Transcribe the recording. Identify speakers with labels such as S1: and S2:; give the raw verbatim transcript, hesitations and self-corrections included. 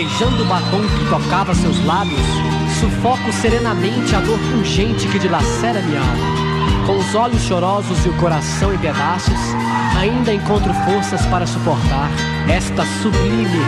S1: beijando o batom que tocava seus lábios, sufoco serenamente a dor pungente que dilacera minha alma. Com os olhos chorosos e o coração em pedaços, ainda encontro forças para suportar esta sublime